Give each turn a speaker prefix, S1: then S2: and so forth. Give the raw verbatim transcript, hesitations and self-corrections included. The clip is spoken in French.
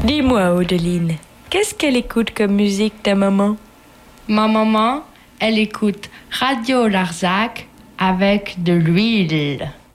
S1: Dis-moi, Odeline, qu'est-ce qu'elle écoute comme musique, ta maman?
S2: Ma maman, elle écoute Radio Larzac avec de l'huile.